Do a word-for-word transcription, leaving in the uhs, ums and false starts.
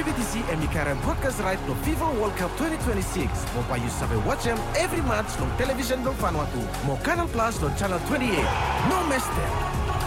B T C and Mikaran broadcast right no FIFA World Cup twenty twenty-six. Mo pa you sabe watch them every match on television don Vanuatu. Mo Canal Plus on channel twenty-eight. No miss them.